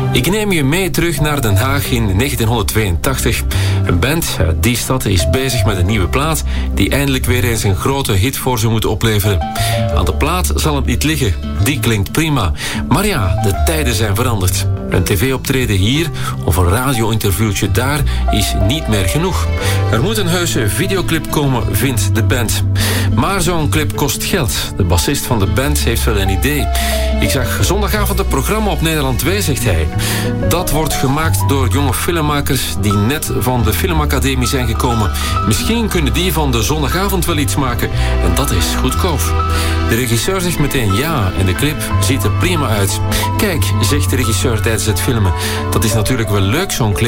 Ik neem je mee terug naar Den Haag in 1982. Een band uit die stad is bezig met een nieuwe plaat die eindelijk weer eens een grote hit voor ze moet opleveren. Aan de plaat zal het niet liggen, die klinkt prima. Maar ja, de tijden zijn veranderd. Een tv-optreden hier of een radio-interviewtje daar is niet meer genoeg. Er moet een heuse videoclip komen, vindt de band. Maar zo'n clip kost geld. De bassist van de band heeft wel een idee. Ik zag zondagavond een programma op Nederland 2, zegt hij. Dat wordt gemaakt door jonge filmmakers die net van de filmacademie zijn gekomen. Misschien kunnen die van de zondagavond wel iets maken. En dat is goedkoop. De regisseur zegt meteen ja en de clip ziet er prima uit. Kijk, zegt de regisseur tijdens het filmen. Dat is natuurlijk wel leuk, zo'n clip.